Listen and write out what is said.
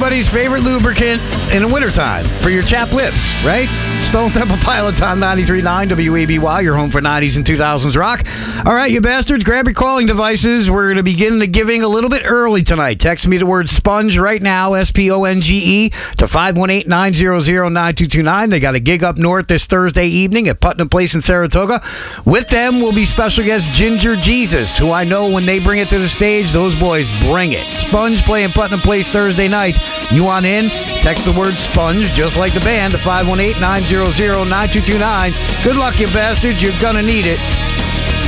everybody's favorite lubricant in the wintertime for your chapped lips, right? Stone Temple Pilots on 93.9 WABY, your home for 90s and 2000s rock. All right, you bastards, grab your calling devices. We're going to begin the giving a little bit early tonight. Text me the word SPONGE right now, SPONGE, to 518-900-9229. They got a gig up north this Thursday evening at Putnam Place in Saratoga. With them will be special guest Ginger Jesus, who I know when they bring it to the stage, those boys bring it. Sponge playing Putnam Place Thursday night. You want in? Text the word SPONGE, just like the band, to 518-900-9229. Good luck, you bastards. You're going to need it.